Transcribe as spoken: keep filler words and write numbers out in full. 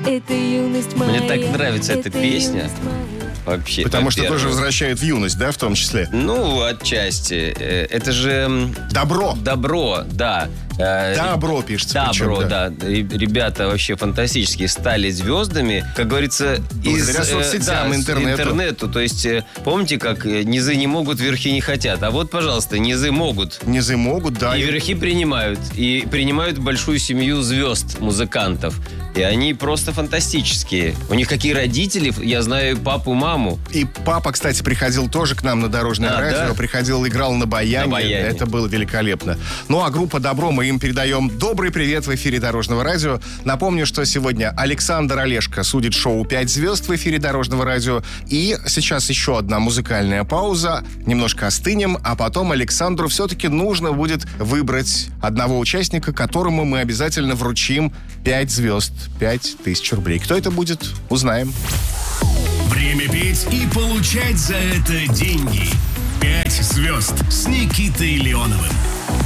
Это юность моя. Мне так нравится эта песня. Вообще. Потому что во-первых. тоже возвращает в юность, да, в том числе? Ну, отчасти. Э, Это же... м, Добро. Добро, да. Э, Добро пишется. Добро, причем, да. И ребята вообще фантастические, стали звездами, как говорится, из Благодаря э, соцсетям, да, с интернету. интернету. То есть, э, помните, как э, низы не могут, верхи не хотят. А вот, пожалуйста, низы могут. Низы могут, да. И и- верхи принимают. И принимают большую семью звезд, музыкантов. И они просто фантастические. У них какие родители, я знаю папу, маму. И папа, кстати, приходил тоже к нам на Дорожное А, радио. да? Приходил, играл на баяне. На баяне. Это было великолепно. Ну, а группа «Добро», мы им передаем добрый привет в эфире Дорожного радио. Напомню, что сегодня Александр Олешко судит шоу «Пять звезд» в эфире Дорожного радио. И сейчас еще одна музыкальная пауза. Немножко остынем, а потом Александру все-таки нужно будет выбрать одного участника, которому мы обязательно вручим пять звезд, пять тысяч рублей. Кто это будет, узнаем. Время петь и получать за это деньги. Пять звезд с Никитой Леоновым.